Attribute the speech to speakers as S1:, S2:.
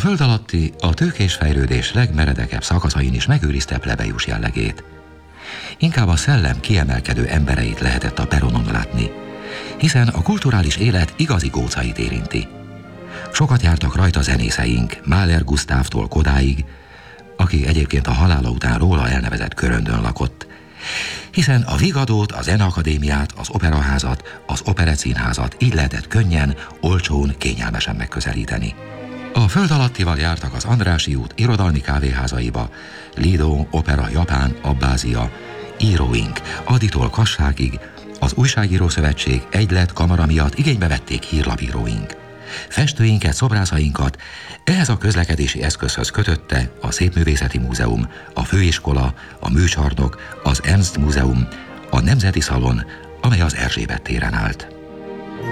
S1: föld alatti a tőkés fejlődés legmeredekebb szakaszain is megőrizte plebejus jellegét. Inkább a szellem kiemelkedő embereit lehetett a peronon látni, hiszen a kulturális élet igazi gócait érinti. Sokat jártak rajta zenészeink, Mahler Gusztávtól Kodáig, aki egyébként a halála után róla elnevezett köröndön lakott, hiszen a Vigadót, a Zeneakadémiát, az Operaházat, az Operettszínházat így lehetett könnyen, olcsón, kényelmesen megközelíteni. A föld alattival jártak az Andrássy út irodalmi kávéházaiba, Lido, Opera Japán, Abbázia, íróink, Aditól Kasságig, az Újságíró Szövetség egylet kamara miatt igénybe vették hírlapíróink. Festőinket, szobrászainkat ehhez a közlekedési eszközhöz kötötte a Szépművészeti Múzeum, a Főiskola, a Műcsarnok, az Ernst Múzeum, a Nemzeti Szalon, amely az Erzsébet téren állt.